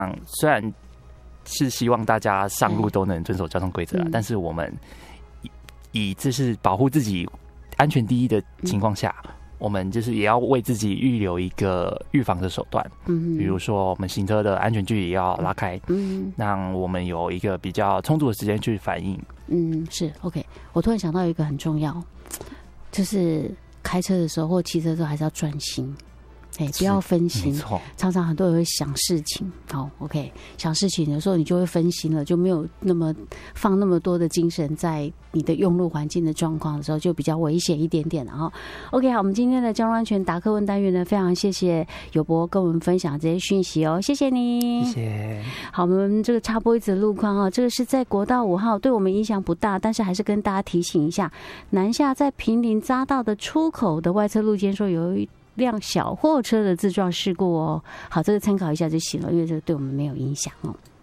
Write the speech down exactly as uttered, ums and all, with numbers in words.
虽然是希望大家上路都能遵守交通规则啦、嗯，但是我们以以这是保护自己安全第一的情况下。嗯，我们就是也要为自己预留一个预防的手段，嗯，比如说我们行车的安全距离要拉开，嗯，让我们有一个比较充足的时间去反应。嗯， 是 OK。我突然想到一个很重要，就是开车的时候或骑车的时候还是要专心。哎，不要分心。常常很多人会想事情，好 ，OK， 想事情的时候你就会分心了，就没有那么放那么多的精神在你的用路环境的状况的时候，就比较危险一点点了哈。OK， 好，我们今天的交通安全答客问单元呢，非常谢谢友博跟我们分享这些讯息哦，谢谢你， 谢谢。 好，我们这个插播一则路况哈，这个是在国道五号，对我们影响不大，但是还是跟大家提醒一下，南下在坪林匝道的出口的外侧路肩说有一辆小货车的自撞事故哦，好，这个参考一下就行了，因为这个对我们没有影响哦。